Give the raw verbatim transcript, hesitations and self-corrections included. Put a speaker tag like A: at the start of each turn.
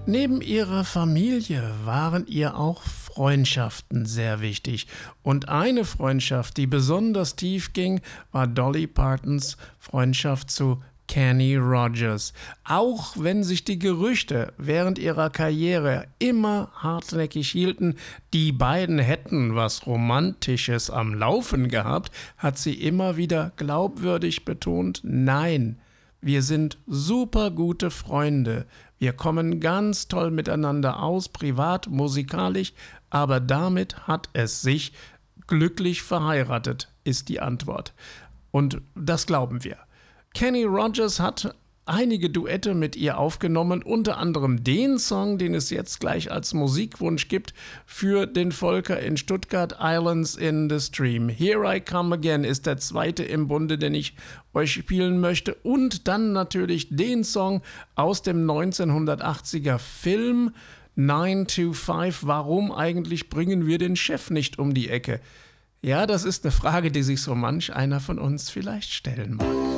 A: Neben ihrer Familie waren ihr auch Freundschaften sehr wichtig. Und eine Freundschaft, die besonders tief ging, war Dolly Partons Freundschaft zu Kenny Rogers. Auch wenn sich die Gerüchte während ihrer Karriere immer hartnäckig hielten, die beiden hätten was Romantisches am Laufen gehabt, hat sie immer wieder glaubwürdig betont, nein, wir sind super gute Freunde. Wir kommen ganz toll miteinander aus, privat, musikalisch, aber damit hat es sich glücklich verheiratet, ist die Antwort. Und das glauben wir. Kenny Rogers hat einige Duette mit ihr aufgenommen, unter anderem den Song, den es jetzt gleich als Musikwunsch gibt für den Volker in Stuttgart, Islands in the Stream. Here I Come Again ist der zweite im Bunde, den ich euch spielen möchte. Und dann natürlich den Song aus dem neunzehnhundertachtziger Film nine to five. Warum eigentlich bringen wir den Chef nicht um die Ecke? Ja, das ist eine Frage, die sich so manch einer von uns vielleicht stellen mag.